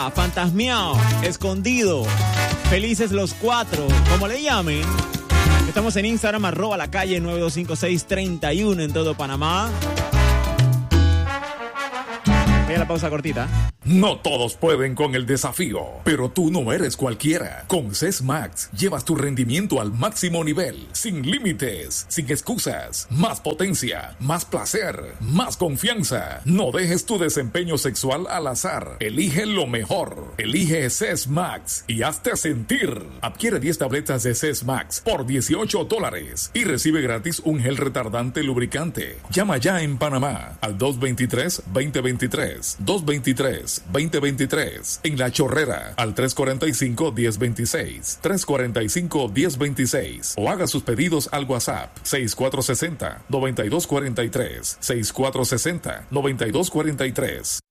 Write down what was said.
fantasmeado, escondido, felices los cuatro, como le llamen. Estamos en Instagram, @lacalle 925631 en todo Panamá. Voy a la pausa cortita. No todos pueden con el desafío, pero tú no eres cualquiera. Con CES Max llevas tu rendimiento al máximo nivel, sin límites, sin excusas, más potencia, más placer, más confianza. No dejes tu desempeño sexual al azar. Elige lo mejor. Elige CES Max y hazte sentir. Adquiere 10 tabletas de CES Max por $18 y recibe gratis un gel retardante lubricante. Llama ya en Panamá al 223-2023, 223-2023, en La Chorrera al 345-1026, 345-1026, o haga sus pedidos al WhatsApp 6460-9243, 6460-9243.